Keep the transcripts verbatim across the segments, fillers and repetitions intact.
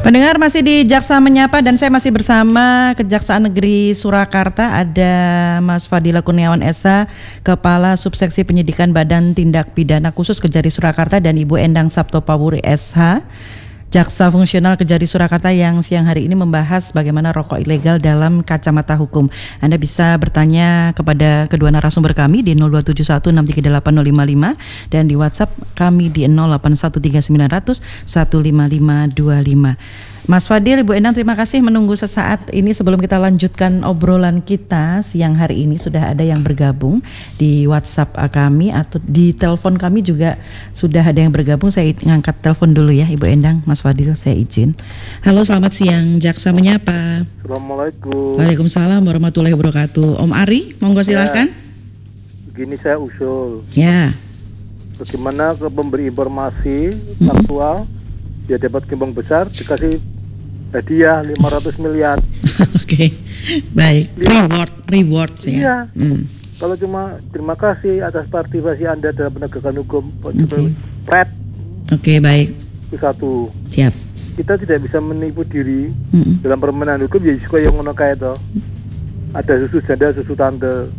Pendengar masih di Jaksa Menyapa dan saya masih bersama Kejaksaan Negeri Surakarta. Ada Mas Fadila Kurniawan S H, Kepala Subseksi Penyidikan Badan Tindak Pidana Khusus Kejari Surakarta, dan Ibu Endang Saptopawuri S H, Jaksa Fungsional Kejari Surakarta, yang siang hari ini membahas bagaimana rokok ilegal dalam kacamata hukum. Anda bisa bertanya kepada kedua narasumber kami di nol dua tujuh satu enam tiga delapan nol lima lima dan di WhatsApp kami di nol delapan satu tiga sembilan nol nol satu lima lima dua lima. Mas Fadil, Ibu Endang, terima kasih menunggu sesaat ini. Sebelum kita lanjutkan obrolan kita siang hari ini, sudah ada yang bergabung di WhatsApp kami atau di telepon kami juga sudah ada yang bergabung. Saya ngangkat telepon dulu ya, Ibu Endang, Mas Fadil, saya izin. Halo, selamat siang, Jaksa Menyapa. Assalamualaikum. Waalaikumsalam warahmatullahi wabarakatuh. Om Ari, monggo silahkan. Ya, begini saya usul. Ya. Bagaimana ke pemberi informasi faktual, hmm. dia dapat kembang besar, dikasih hadiah lima ratus miliar. Oke, okay. Baik. Reward, reward sih. Iya. Ya. Hmm. Kalau cuma terima kasih atas partisipasi Anda dalam penegakan hukum, okay. Red. Oke, okay, baik. Itu satu. Siap. Kita tidak bisa menipu diri hmm. dalam permainan hukum. Jadi suka yang ngono kayak itu. Ada susu janda, susu tante.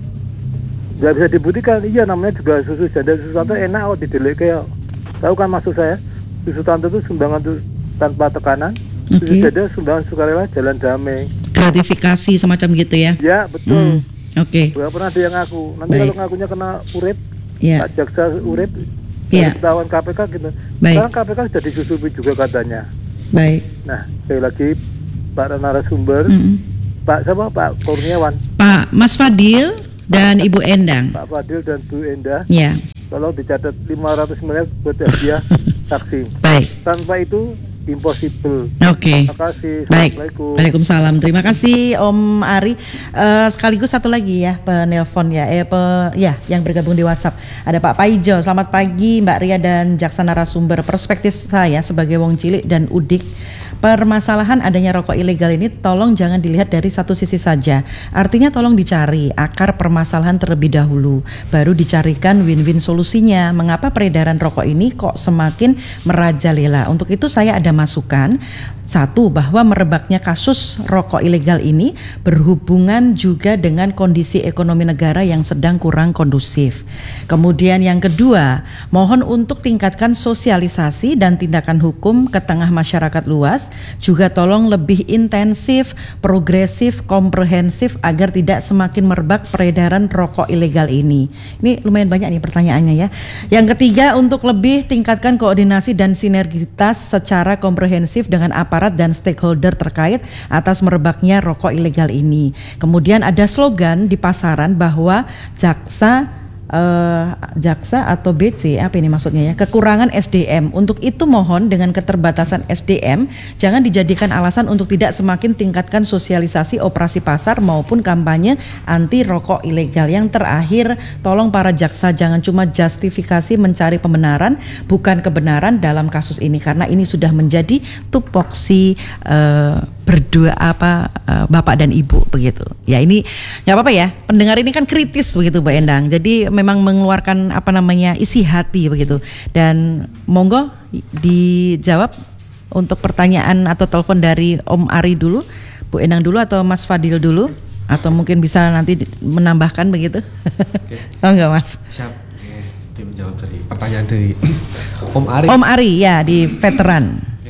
Gak bisa dibuktikan. Iya, namanya juga susu janda, susu tante enak kok didelek kayak. Tahu kan maksud saya? Susu tante itu sumbangan tuh tanpa tekanan. Okay. Susu janda sumbangan sukarela, jalan damai. Gratifikasi semacam gitu ya? Ya, betul. Hmm. Oke. Okay. Gak pernah ada yang ngaku. Nanti Baik. kalau ngakunya kena urip, yeah. Pak Jaksa urip, yeah. ketahuan K P K gitu. Baik. Sekarang K P K sudah disusupi juga katanya. Baik. Nah, sekali lagi Pak narasumber, mm-hmm. Pak siapa? Pak Kurniawan. Pak Mas Fadil dan Ibu Endang. Pak Fadil dan Bu Endah. Ya. Yeah. Tolong dicatat lima ratus miliar buat hadiah saksi. Baik. Tanpa itu impossible. Oke. Okay. Terima kasih. Baik. Assalamualaikum. Waalaikumsalam. Terima kasih Om Ari. Uh, sekaligus satu lagi ya penelpon ya, eh pe, ya yang bergabung di WhatsApp. Ada Pak Paijo. Selamat pagi Mbak Ria dan Jaksa narasumber. Perspektif saya sebagai wong cilik dan udik, permasalahan adanya rokok ilegal ini tolong jangan dilihat dari satu sisi saja. Artinya tolong dicari akar permasalahan terlebih dahulu, baru dicarikan win-win solusinya. Mengapa peredaran rokok ini kok semakin merajalela? Untuk itu saya ada masukan. Satu, bahwa merebaknya kasus rokok ilegal ini berhubungan juga dengan kondisi ekonomi negara yang sedang kurang kondusif. Kemudian yang kedua, mohon untuk tingkatkan sosialisasi dan tindakan hukum ke tengah masyarakat luas. Juga tolong lebih intensif, progresif, komprehensif agar tidak semakin merebak peredaran rokok ilegal ini. Ini lumayan banyak nih pertanyaannya ya. Yang ketiga, untuk lebih tingkatkan koordinasi dan sinergitas secara komprehensif dengan aparat dan stakeholder terkait atas merebaknya rokok ilegal ini. Kemudian ada slogan di pasaran bahwa jaksa Uh, jaksa atau B C, apa ini maksudnya ya, kekurangan S D M. Untuk itu mohon dengan keterbatasan S D M jangan dijadikan alasan untuk tidak semakin tingkatkan sosialisasi operasi pasar maupun kampanye anti rokok ilegal. Yang terakhir, tolong para jaksa jangan cuma justifikasi mencari pembenaran bukan kebenaran dalam kasus ini, karena ini sudah menjadi tupoksi uh, berdua apa uh, bapak dan ibu begitu. Ya ini nggak apa-apa ya. Pendengar ini kan kritis begitu Mbak Endang. Jadi memang mengeluarkan apa namanya isi hati begitu. Dan monggo dijawab untuk pertanyaan atau telepon dari Om Ari dulu, Bu Endang dulu atau Mas Fadil dulu, atau mungkin bisa nanti menambahkan begitu. Oke. Oh enggak Mas? Siap. Oke, dia menjawab dari pertanyaan dari Om Ari. Om Ari ya di veteran. Oke.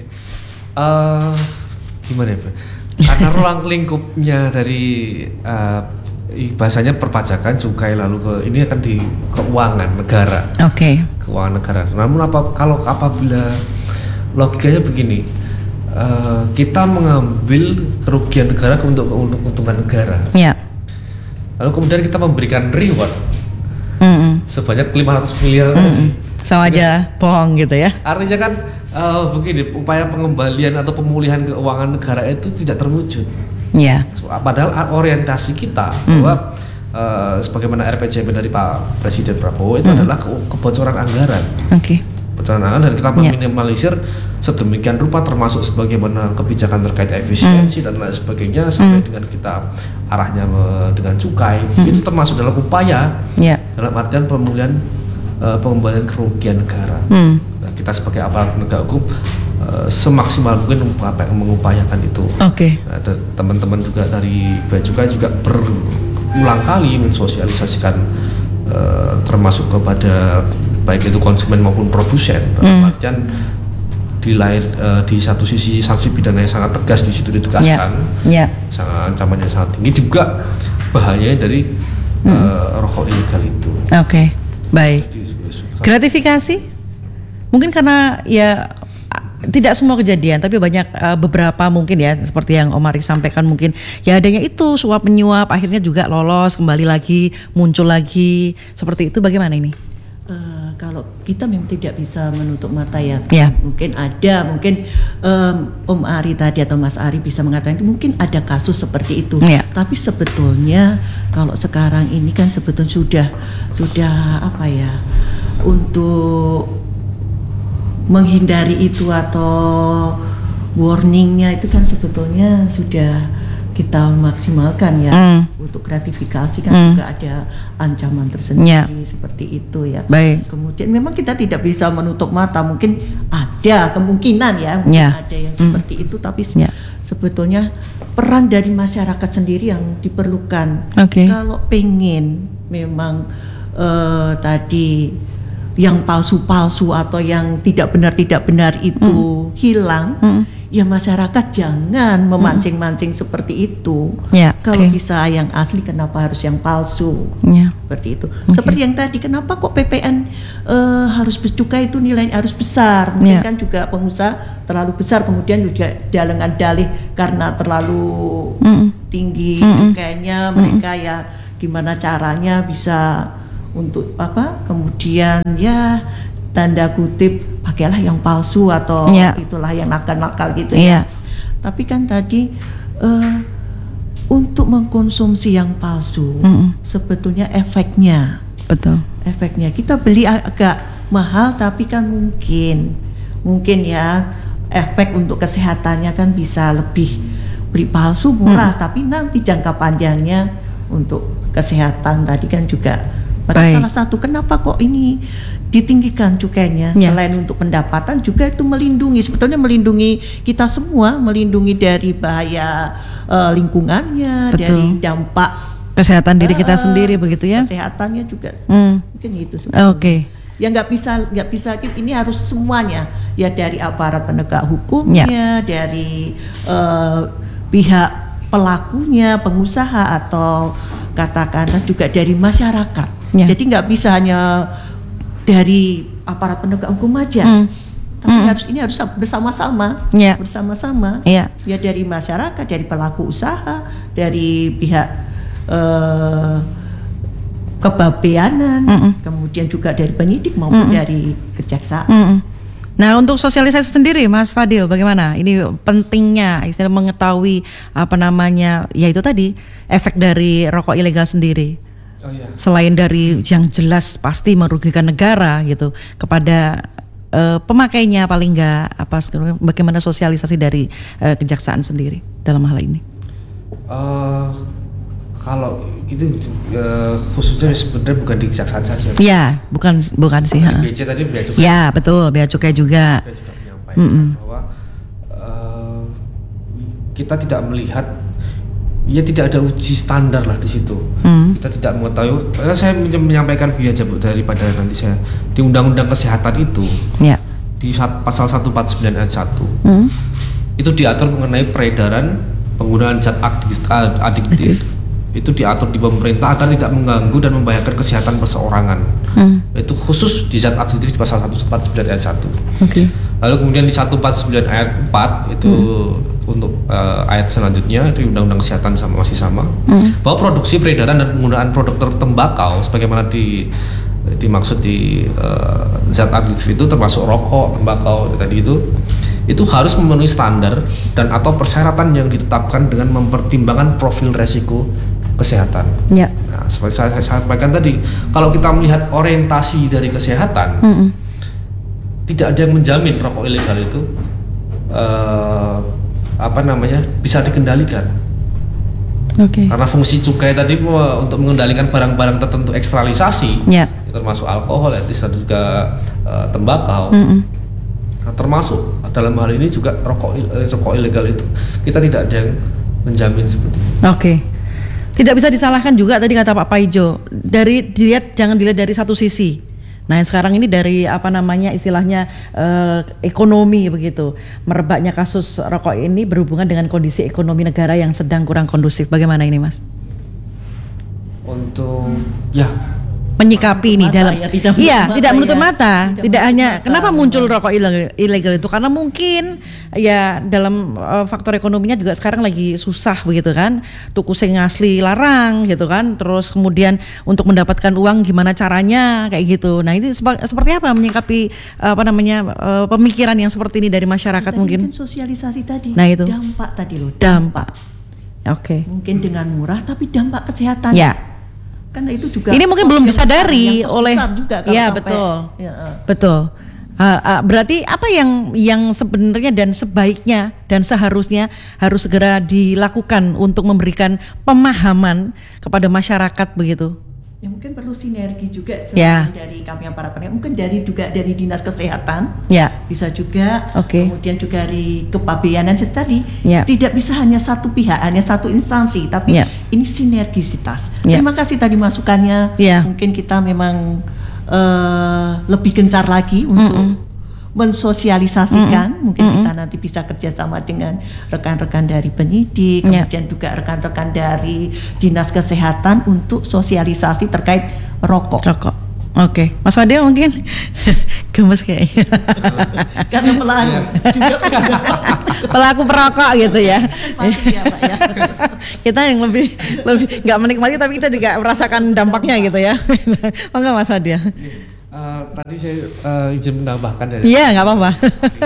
Uh, gimana ya? Karena ruang lingkupnya dari uh, bahasanya perpajakan, cukai, lalu ke ini akan di keuangan negara. Oke. Okay. Keuangan negara. Namun apa kalau apabila logikanya begini, uh, kita mengambil kerugian negara untuk keuntungan negara. Ya. Yeah. Lalu kemudian kita memberikan reward mm-hmm. sebanyak lima ratus miliar. Mm-hmm. Sama aja bohong gitu ya. Artinya kan uh, begini, upaya pengembalian atau pemulihan keuangan negara itu tidak terwujud. Iya. Yeah. So, padahal orientasi kita mm. bahwa uh, sebagaimana R P J M dari Pak Presiden Prabowo itu mm. adalah ke- kebocoran anggaran. Oke. Okay. Kebocoran anggaran, dan kita meminimalisir yeah. sedemikian rupa, termasuk sebagaimana kebijakan terkait efisiensi mm. dan lain sebagainya, sampai mm. dengan kita arahnya dengan cukai mm. itu termasuk dalam upaya yeah. dalam artian pemulihan uh, pengembalian kerugian negara. Mm. Nah, kita sebagai aparat penegak hukum uh, uh, semaksimal mungkin apa yang mengupayakan itu. Oke. Okay. Nah, teman-teman juga dari Bea Cukai juga berulang kali mensosialisasikan uh, termasuk kepada baik itu konsumen maupun produsen. Hmm. Artian di lain uh, di satu sisi sanksi pidana yang sangat tegas di situ ditegaskan, yeah. Yeah. sangat ancamannya sangat tinggi, juga bahaya dari uh, hmm. rokok ilegal itu. Oke, okay. Baik. Jadi, gratifikasi mungkin karena ya tidak semua kejadian, tapi banyak uh, beberapa mungkin ya seperti yang Om Ari sampaikan, mungkin ya adanya itu suap menyuap akhirnya juga lolos kembali lagi, muncul lagi seperti itu. Bagaimana ini? Uh, kalau kita memang tidak bisa menutup mata ya, yeah. Mungkin ada, mungkin um, Om Ari tadi atau Mas Ari bisa mengatakan mungkin ada kasus seperti itu, yeah. Tapi sebetulnya kalau sekarang ini kan sebetulnya sudah sudah apa ya, untuk menghindari itu atau warningnya itu kan sebetulnya sudah kita maksimalkan ya, mm. untuk gratifikasi kan mm. juga ada ancaman tersendiri, yeah. Seperti itu ya. Baik. Kemudian memang kita tidak bisa menutup mata, mungkin ada kemungkinan ya, mungkin yeah. ada yang seperti mm. itu, tapi yeah. sebetulnya peran dari masyarakat sendiri yang diperlukan. Okay. Kalau pengen memang uh, tadi yang palsu-palsu atau yang tidak benar tidak benar itu mm. hilang. Mm. Ya masyarakat jangan memancing-mancing hmm. seperti itu. Ya, kalau okay. bisa yang asli, kenapa harus yang palsu? Ya. Seperti itu. Okay. Seperti yang tadi, kenapa kok P P N uh, harus bercukai itu nilainya harus besar? Mungkin ya. kan juga pengusaha terlalu besar, kemudian juga dengan dalih karena terlalu hmm. tinggi hmm. cukainya, mereka hmm. ya gimana caranya bisa untuk apa? Kemudian ya tanda kutip pakailah yang palsu atau yeah. itulah yang nakal-nakal gitu yeah. ya. Tapi kan tadi uh, untuk mengkonsumsi yang palsu mm-hmm. sebetulnya efeknya, betul. Efeknya kita beli agak mahal, tapi kan mungkin mungkin ya efek untuk kesehatannya kan bisa lebih. Beli palsu murah, mm. tapi nanti jangka panjangnya untuk kesehatan tadi kan juga. Maka salah satu kenapa kok ini ditinggikan cukainya, ya. Selain untuk pendapatan juga itu melindungi, sebetulnya melindungi kita semua, melindungi dari bahaya uh, lingkungannya, betul. Dari dampak kesehatan diri kita uh, sendiri begitu ya. Kesehatannya juga hmm. mungkin itu. Oke. Okay. Ya nggak bisa nggak bisa ini harus semuanya ya, dari aparat penegak hukumnya, ya. Dari uh, pihak pelakunya, pengusaha atau katakanlah juga dari masyarakat. Ya. Jadi nggak bisa hanya dari aparat penegak hukum aja, hmm. tapi hmm. harus ini harus bersama-sama, ya. bersama-sama. Ya. Ya dari masyarakat, dari pelaku usaha, dari pihak uh, kebapeanan, mm-mm. kemudian juga dari penyidik maupun mm-mm. dari kejaksaan. Mm-mm. Nah, untuk sosialisasi sendiri, Mas Fadil, bagaimana? Ini pentingnya istilah mengetahui apa namanya, ya itu tadi efek dari rokok ilegal sendiri. Oh, iya. Selain dari yang jelas pasti merugikan negara gitu, kepada uh, pemakainya paling enggak apa bagaimana sosialisasi dari uh, kejaksaan sendiri dalam hal ini? Uh, kalau itu uh, khususnya sebenarnya bukan di kejaksaan saja. Ya, bukan bukan sih. B C tadi Bea Cukai. Ya, betul, Bea Cukai juga. Bea Cukai menyampaikan bahwa uh, kita tidak melihat, ya tidak ada uji standar lah di situ. Mm. Kita tidak mengetahui. Saya menyampaikan biar aja Bu, daripada nanti saya di Undang-Undang Kesehatan itu. Ya. Di pasal seratus empat puluh sembilan ayat satu. Mm. Itu diatur mengenai peredaran penggunaan zat adiktif. Itu diatur di pemerintah agar tidak mengganggu dan membahayakan kesehatan perseorangan. Hmm. Itu khusus di zat aktif di pasal seratus empat puluh sembilan ayat satu. Okay. Lalu kemudian di seratus empat puluh sembilan ayat empat itu hmm. untuk uh, ayat selanjutnya di Undang-Undang Kesehatan sama masih sama, hmm. bahwa produksi, peredaran dan penggunaan produk tembakau sebagaimana di dimaksud di uh, zat aktif itu termasuk rokok, tembakau tadi itu itu harus memenuhi standar dan atau persyaratan yang ditetapkan dengan mempertimbangkan profil resiko kesehatan. Ya. Nah, seperti saya, saya sampaikan tadi, kalau kita melihat orientasi dari kesehatan, mm-mm. tidak ada yang menjamin rokok ilegal itu uh, apa namanya bisa dikendalikan. Okay. Karena fungsi cukai tadi uh, untuk mengendalikan barang-barang tertentu ekstralisasi, yeah. termasuk alkohol, etis dan juga uh, tembakau. Mm-mm. Nah, termasuk dalam hal ini juga rokok eh, rokok ilegal itu kita tidak ada yang menjamin seperti itu. Oke. Okay. Tidak bisa disalahkan juga tadi kata Pak Paijo, dari dilihat jangan dilihat dari satu sisi. Nah sekarang ini dari apa namanya istilahnya eh, ekonomi begitu, merebaknya kasus rokok ini berhubungan dengan kondisi ekonomi negara yang sedang kurang kondusif. Bagaimana ini Mas? Untuk ya menyikapi ini dalam ya, tidak iya menutup tidak mata menutup ya. mata, Tidak tidak menutup hanya mata. kenapa muncul rokok ilegal, ilegal itu karena mungkin ya dalam uh, faktor ekonominya juga sekarang lagi susah begitu kan, tuku sing asli larang gitu kan, terus kemudian untuk mendapatkan uang gimana caranya kayak gitu. Nah itu sepa- seperti apa menyikapi uh, apa namanya uh, pemikiran yang seperti ini dari masyarakat Tadi mungkin sosialisasi tadi. Nah, itu. Dampak tadi loh. dampak. Oke. Okay. Mungkin dengan murah tapi dampak kesehatan. Ya. Karena itu juga Ini mungkin belum kos yang disadari besar, yang kos oleh besar juga kalau ya sampai- betul. Ya, eh. Betul. Uh, uh, berarti apa yang yang sebenarnya dan sebaiknya dan seharusnya harus segera dilakukan untuk memberikan pemahaman kepada masyarakat begitu? Ya mungkin perlu sinergi juga Ya. selain dari kami yang para peneliti, mungkin dari juga dari dinas kesehatan Ya. bisa juga, Oke. kemudian juga dari kepabeanan tadi Ya. tidak bisa hanya satu pihak, hanya satu instansi, tapi Ya. ini sinergisitas. Ya. Terima kasih tadi masukannya. Ya. Mungkin kita memang eh, lebih gencar lagi untuk Mm-mm. mensosialisasikan. Mungkin Mm-mm. kita nanti bisa kerjasama dengan rekan-rekan dari penyidik, Ya. kemudian juga rekan-rekan dari dinas kesehatan untuk sosialisasi terkait rokok. Rokok. Oke, Mas Fadil mungkin gemes kayaknya. Karena pelaku juga Pelaku perokok gitu ya. pasti ya, Pak, ya. Kita yang lebih lebih nggak menikmati tapi kita juga merasakan dampaknya gitu ya. Monggo Mas Fadil. Uh, tadi saya uh, izin menambahkan dari Iya nggak apa-apa.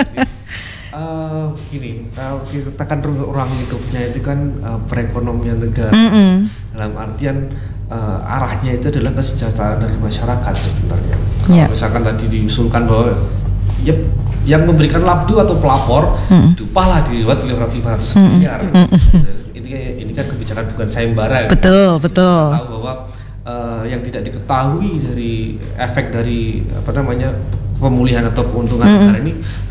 uh, gini, kalau kita kan ru- ruang lingkupnya itu kan uh, perekonomian negara. Mm-mm. Dalam artian uh, arahnya itu adalah kesejahteraan dari masyarakat sebenarnya. Iya. Kalau misalkan tadi diusulkan bahwa ya yang memberikan labdu atau pelapor Mm-mm. diupahlah di lewat lima ratus Mm-mm. miliar. Mm-mm. Ini ini kan kebijakan bukan sayembara ya. Betul betul. Tahu bahwa uh, yang tidak diketahui dari efek dari apa namanya pemulihan atau keuntungan Mm-mm. negara ini